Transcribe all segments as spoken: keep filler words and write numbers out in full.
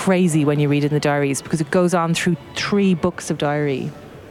crazy when you read it in the diaries because it goes on through three books of diary.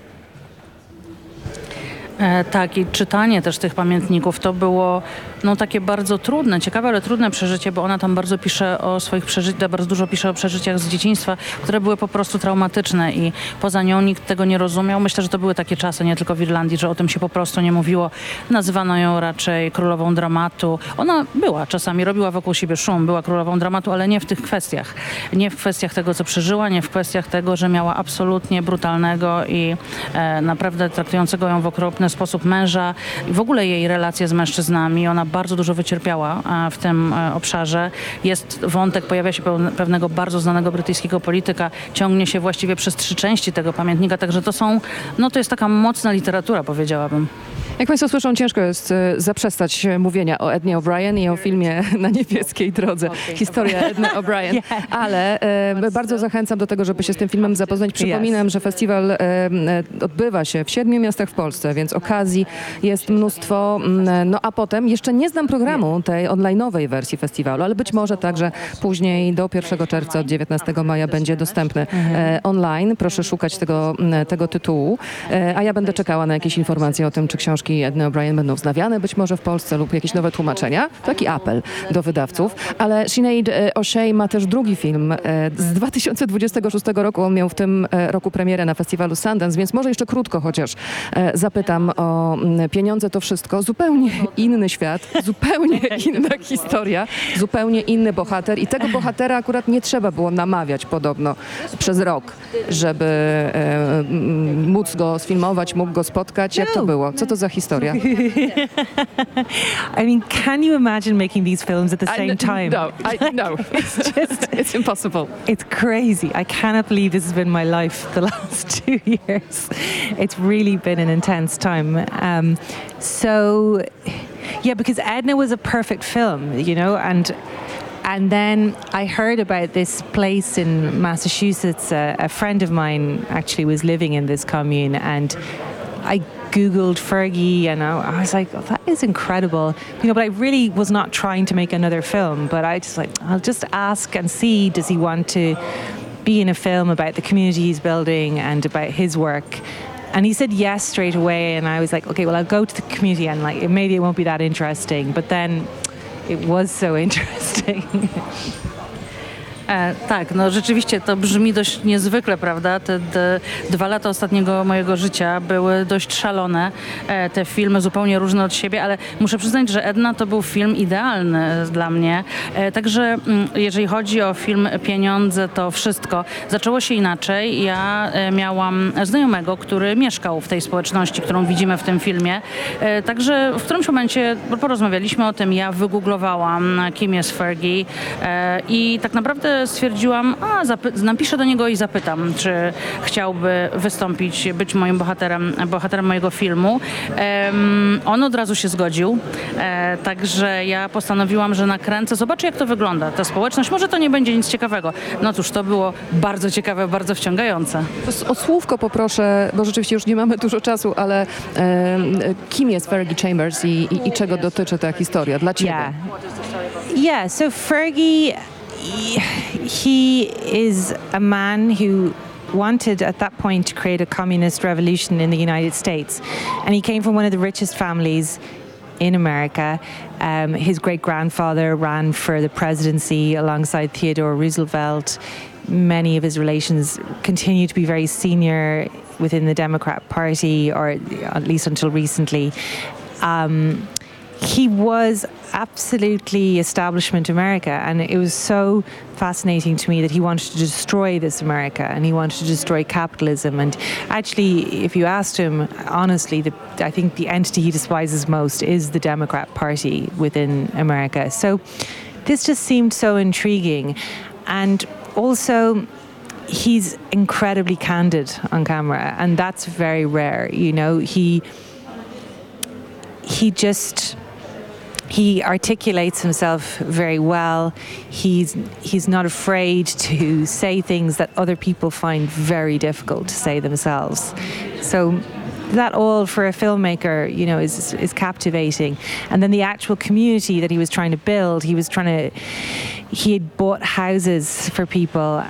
E, tak, i czytanie też tych pamiętników to było no, takie bardzo trudne, ciekawe, ale trudne przeżycie, bo ona tam bardzo pisze o swoich przeżyciach, bardzo dużo pisze o przeżyciach z dzieciństwa, które były po prostu traumatyczne i poza nią nikt tego nie rozumiał. Myślę, że to były takie czasy, nie tylko w Irlandii, że o tym się po prostu nie mówiło. Nazywano ją raczej królową dramatu. Ona była czasami, robiła wokół siebie szum, była królową dramatu, ale nie w tych kwestiach. Nie w kwestiach tego, co przeżyła, nie w kwestiach tego, że miała absolutnie brutalnego i e, naprawdę traktującego ją w okropny sposób męża i w ogóle jej relacje z mężczyznami. Ona bardzo dużo wycierpiała w tym obszarze. Jest wątek, pojawia się pewnego bardzo znanego brytyjskiego polityka, ciągnie się właściwie przez trzy części tego pamiętnika, także to są, no to jest taka mocna literatura, powiedziałabym. Jak Państwo słyszą, ciężko jest zaprzestać mówienia o Ednie O'Brien i o filmie Na niebieskiej drodze. Historia Edny O'Brien. Ale e, bardzo zachęcam do tego, żeby się z tym filmem zapoznać. Przypominam, że festiwal e, odbywa się w siedmiu miastach w Polsce, więc okazji jest mnóstwo. No a potem jeszcze nie znam programu tej online'owej wersji festiwalu, ale być może także później do pierwszego czerwca od dziewiętnastego maja będzie dostępny e, online. Proszę szukać tego, tego tytułu. E, a ja będę czekała na jakieś informacje o tym, czy książki Edny O'Brien będą wznawiane być może w Polsce lub jakieś nowe tłumaczenia. Taki apel do wydawców. Ale Sinead O'Shea ma też drugi film z dwa tysiące dwudziestego szóstego roku. On miał w tym roku premierę na festiwalu Sundance, więc może jeszcze krótko chociaż zapytam o Pieniądze to wszystko. Zupełnie inny świat, zupełnie inna historia, zupełnie inny bohater i tego bohatera akurat nie trzeba było namawiać podobno przez rok, żeby e, móc go sfilmować, mógł go spotkać. Jak to było? Co to za historia? I mean, can you imagine making these films at the same I, time? No, I, no. It's just, it's impossible. It's crazy. I cannot believe this has been my life the last two years. It's really been an intense time. Um, so, yeah, because Edna was a perfect film, you know, and And then I heard about this place in Massachusetts. Uh, a friend of mine actually was living in this commune, and I Googled Fergie, and I, I was like, oh, that is incredible. You know, but I really was not trying to make another film, but I just like, I'll just ask and see, does he want to be in a film about the community he's building and about his work? And he said yes straight away, and I was like, okay, well, I'll go to the community, and like, maybe it won't be that interesting, but then it was so interesting. E, tak, no rzeczywiście to brzmi dość niezwykle, prawda? Te, te dwa lata ostatniego mojego życia były dość szalone. E, te filmy zupełnie różne od siebie, ale muszę przyznać, że Edna to był film idealny dla mnie. E, także m, jeżeli chodzi o film Pieniądze to wszystko, zaczęło się inaczej. Ja e, miałam znajomego, który mieszkał w tej społeczności, którą widzimy w tym filmie. E, także w którymś momencie porozmawialiśmy o tym, ja wygooglowałam, kim jest Fergie e, i tak naprawdę stwierdziłam, a zapy- napiszę do niego i zapytam, czy chciałby wystąpić, być moim bohaterem, bohaterem mojego filmu. Um, on od razu się zgodził, e, także ja postanowiłam, że nakręcę, zobaczę jak to wygląda, ta społeczność, może to nie będzie nic ciekawego. No cóż, to było bardzo ciekawe, bardzo wciągające. O słówko poproszę, bo rzeczywiście już nie mamy dużo czasu, ale e, kim jest Fergie Chambers i, i, i czego dotyczy ta historia? Dla ciebie? Yeah, yeah. So Fergie, he is a man who wanted at that point to create a communist revolution in the United States, and he came from one of the richest families in America. Um, his great-grandfather ran for the presidency alongside Theodore Roosevelt. Many of his relations continue to be very senior within the Democrat Party, or at least until recently. Um, he was absolutely establishment America, and it was so fascinating to me that he wanted to destroy this America, and he wanted to destroy capitalism. And actually, if you asked him honestly, the, I think the entity he despises most is the Democrat Party within America. So this just seemed so intriguing. And also, he's incredibly candid on camera, and that's very rare. You know, he he just he articulates himself very well. He's he's not afraid to say things that other people find very difficult to say themselves. So that all for a filmmaker, you know, is is captivating. And then the actual community that he was trying to build, he was trying to, he had bought houses for people